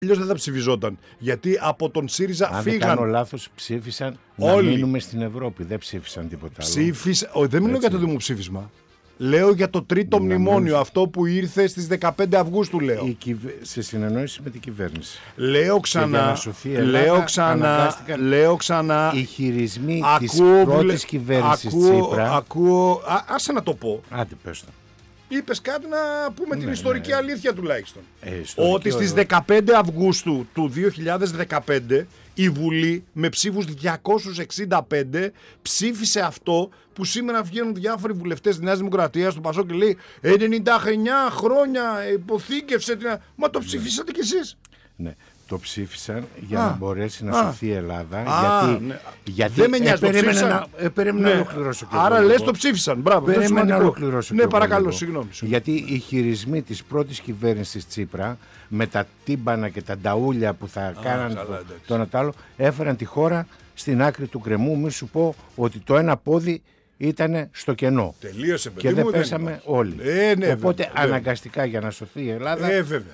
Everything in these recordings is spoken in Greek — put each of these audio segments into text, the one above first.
Αλλιώς δεν θα ψηφιζόταν. Γιατί από τον ΣΥΡΙΖΑ Αν φύγαν. δεν κάνω λάθος, ψήφισαν όλοι. να μείνουμε στην Ευρώπη. Δεν ψήφισαν τίποτα άλλο. Δεν μιλάω για το δημοψήφισμα. Λέω για το τρίτο μνημόνιο, αυτό που ήρθε στις 15 Αυγούστου, λέω. Σε συνεννόηση με την κυβέρνηση. Λέω ξανά. Οι χειρισμοί της πρώτης κυβέρνησης Τσίπρα. Άσε να το πω. Άντε, πες το. Είπες κάτι να πούμε την ιστορική αλήθεια τουλάχιστον. Ότι στις 15 Αυγούστου του 2015 η Βουλή με ψήφους 265 ψήφισε αυτό που σήμερα βγαίνουν διάφοροι βουλευτές της Νέας Δημοκρατίας, του Πασόκ, και λέει 99 χρόνια υποθήκευσε την... Μα το ψηφίσατε κι εσείς. Ναι. Το ψήφισαν για να μπορέσει να σωθεί η Ελλάδα. Γιατί δεν με νοιάζει, περίμενα να ολοκληρώσω. Άρα λες το ψήφισαν. Μπράβο, περίμενα να ολοκληρώσω. Ναι, παρακαλώ, συγγνώμη. Γιατί οι χειρισμοί της πρώτης κυβέρνησης Τσίπρα με τα τύμπανα και τα νταούλια που θα κάναν το ένα τ' άλλο, έφεραν τη χώρα στην άκρη του γκρεμού. Μη σου πω ότι το ένα πόδι ήταν στο κενό. Τελείωσε, παιδί και μου, δεν πέσαμε όλοι. Ναι, οπότε βέβαια, αναγκαστικά για να σωθεί η Ελλάδα. Βέβαια.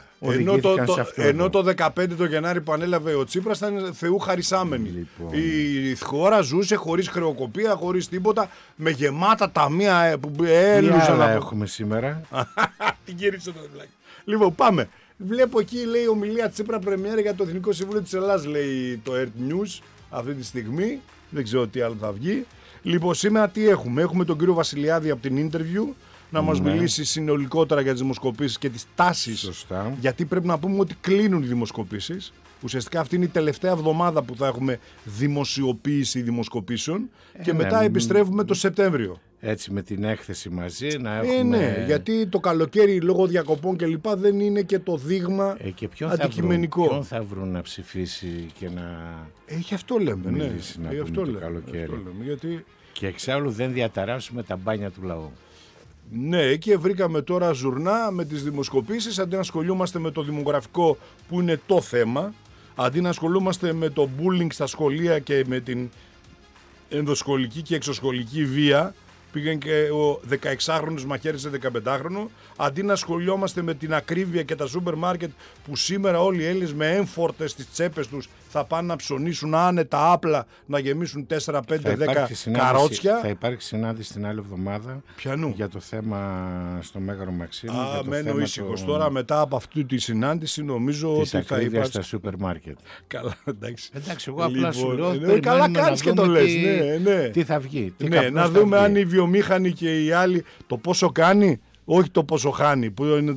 Ενώ το 15 το Γενάρη που ανέλαβε ο Τσίπρας ήταν θεού χαρισάμενη. Λοιπόν. Η χώρα ζούσε χωρίς χρεοκοπία, χωρίς τίποτα, με γεμάτα ταμεία που έλουζαν. Τι άλλα έχουμε σήμερα. Τι γύρισε το βλάκι. Λοιπόν, πάμε. Βλέπω εκεί, λέει, ομιλία Τσίπρα πρεμιέρα για το Εθνικό Συμβούλιο της Ελλάδας, λέει το Earth News αυτή τη στιγμή. Δεν ξέρω τι άλλο θα βγει. Λοιπόν, σήμερα τι έχουμε. Έχουμε τον κύριο Βασιλιάδη από την Interview να μας μιλήσει συνολικότερα για τις δημοσκοπήσεις και τις τάσεις. Σωστά. Γιατί πρέπει να πούμε ότι κλείνουν οι δημοσκοπήσεις. Ουσιαστικά αυτή είναι η τελευταία εβδομάδα που θα έχουμε δημοσιοποίηση δημοσκοπήσεων και μετά επιστρέφουμε το Σεπτέμβριο. Έτσι με την έκθεση μαζί να έχουμε... Ναι, γιατί το καλοκαίρι λόγω διακοπών και λοιπά δεν είναι και το δείγμα και αντικειμενικό. Ποιον θα βρουν να ψηφίσει και να... Γι' αυτό λέμε, μιλήσει, ναι. Γι' αυτό το καλοκαίρι. Αυτό λέμε, γιατί... Και εξάλλου δεν διαταράσσουμε τα μπάνια του λαού. Ναι, και βρήκαμε τώρα ζουρνά με τις δημοσκοπήσεις, αντί να ασχολούμαστε με το δημογραφικό που είναι το θέμα, αντί να ασχολούμαστε με το bullying στα σχολεία και με την ενδοσχολική και εξωσχολική βία, πήγαν και ο 16χρονος μαχαίρισε 15χρονο, αντί να ασχολιόμαστε με την ακρίβεια και τα σούπερ μάρκετ που σήμερα όλοι οι Έλληνες με έμφορτες στις τσέπες τους θα πάνε να ψωνίσουν άνετα άπλα να γεμίσουν 4, 5, 10 καρότσια. Θα υπάρξει συνάντηση την άλλη εβδομάδα. Πιανού? Για το θέμα στο Μέγαρο Μαξίμου. Μένω ήσυχος τώρα μετά από αυτή τη συνάντηση, νομίζω ότι θα υπάρξει στα σούπερ μάρκετ. Καλά, εντάξει. Εγώ απλά σου λέω. Καλά κάνεις και το λες. Τι θα βγει. Να δούμε αν οι βιομήχανοι και οι άλλοι το πόσο κάνει, όχι το πόσο χάνει, που είναι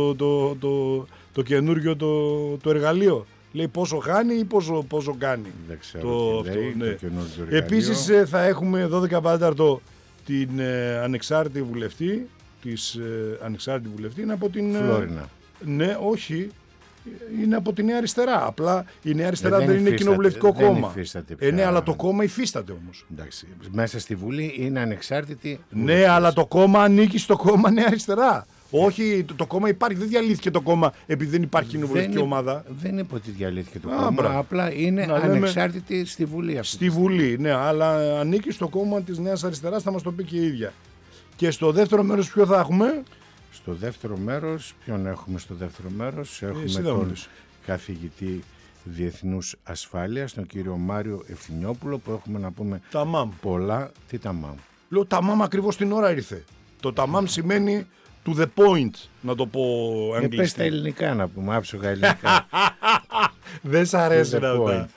το καινούργιο το εργαλείο. Λέει πόσο χάνει ή πόσο κάνει. Δεν ξέρω το καινούργιο εργαλείο. Επίσης θα έχουμε 12 Πάταρτο την ανεξάρτητη βουλευτή, ανεξάρτητη βουλευτή είναι από την... Φλόρινα. Ναι, όχι. Είναι από τη Νέα Αριστερά. Απλά η Νέα Αριστερά δεν είναι κοινοβουλευτικό κόμμα. Ναι, αλλά το κόμμα υφίσταται όμως. Εντάξει, μέσα στη Βουλή είναι ανεξάρτητη. Ναι, αλλά το κόμμα ανήκει στο κόμμα Νέα Αριστερά. Όχι, το κόμμα υπάρχει, δεν διαλύθηκε το κόμμα επειδή δεν υπάρχει κοινοβουλευτική ομάδα. Δεν είπε ότι διαλύθηκε το κόμμα. Απλά είναι ανεξάρτητη στη Βουλή. Στη Βουλή, ναι, αλλά ανήκει στο κόμμα της Νέας Αριστεράς, θα μας το πει και η ίδια. Και στο δεύτερο μέρος ποιο θα έχουμε? Στο δεύτερο μέρος, ποιον έχουμε στο δεύτερο μέρος? Έχουμε τον καθηγητή Διεθνούς Ασφάλειας, τον κύριο Μάριο Ευθυνιόπουλο, που έχουμε να πούμε πολλά. Τι ταμάμ? Λέω ταμάμ ακριβώς την ώρα ήρθε. Το ταμάμ σημαίνει to the point, να το πω αγγλικά. Πες τα ελληνικά να πούμε, άψογα ελληνικά. Δεν σ' αρέσει να τα...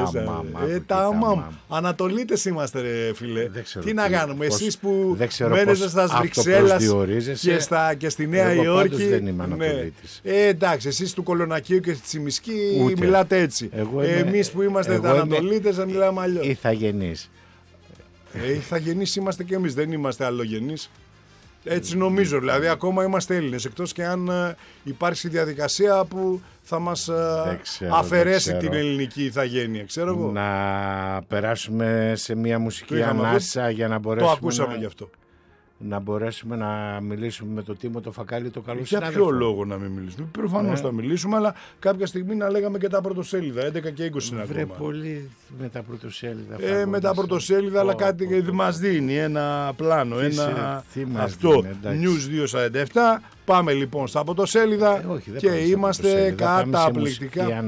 Ταμάμ. Ανατολίτες είμαστε, ρε φίλε. Τι να κάνουμε, εσείς που μένετε στα Βρυξέλλας και στη Νέα Υόρκη. Δεν είμαι Ανατολίτης. Εντάξει, εσείς του Κολονακίου και στη Τσιμισκή μιλάτε έτσι. Εμείς που είμαστε Ανατολίτες να μιλάμε αλλιώς. Ηθαγενείς. Ηθαγενείς είμαστε και εμείς, δεν είμαστε αλλογενείς. Έτσι νομίζω, δηλαδή ακόμα είμαστε Έλληνες, εκτός και αν υπάρξει διαδικασία που θα μας αφαιρέσει την ελληνική ηθαγένεια, ξέρω εγώ. Να περάσουμε σε μια μουσική ανάσα για να μπορέσουμε. Το ακούσαμε γι' αυτό. Να μπορέσουμε να μιλήσουμε με το Τίμο το Φακάλι, το καλό συνάδελφο. Για ποιο λόγο να μην μιλήσουμε? Προφανώς θα μιλήσουμε, αλλά κάποια στιγμή να λέγαμε και τα πρωτοσέλιδα, 11 και 20 είναι ακόμα. Πολύ με τα πρωτοσέλιδα. Με τα πρωτοσέλιδα, αλλά κάτι μας δίνει ένα πλάνο, αυτό. News 247. Πάμε λοιπόν στα πρωτοσέλιδα και είμαστε καταπληκτικά.